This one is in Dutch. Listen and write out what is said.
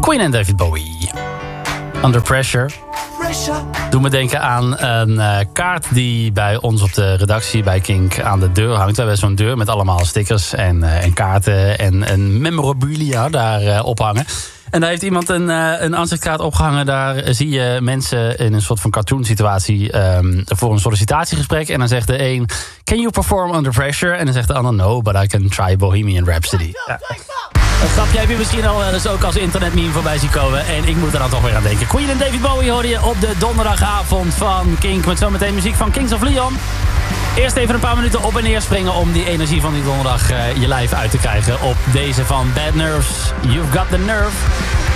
Queen en David Bowie. Under Pressure. Doe me denken aan een kaart die bij ons op de redactie bij Kink aan de deur hangt. We hebben zo'n deur met allemaal stickers en kaarten en memorabilia daar ophangen. En daar heeft iemand een aanzichtkaart opgehangen. Daar zie je mensen in een soort van cartoon situatie voor een sollicitatiegesprek. En dan zegt de een, can you perform under pressure? En dan zegt de ander, no, but I can try Bohemian Rhapsody. Ja. Dat grapje heb je misschien al dus ook als internetmeme voorbij zien komen. En ik moet er dan toch weer aan denken. Queen en David Bowie hoorde je op de donderdagavond van Kink. Met zometeen muziek van Kings of Leon. Eerst even een paar minuten op en neer springen om die energie van die donderdag je lijf uit te krijgen. Op deze van Bad Nerves. You've got the nerve.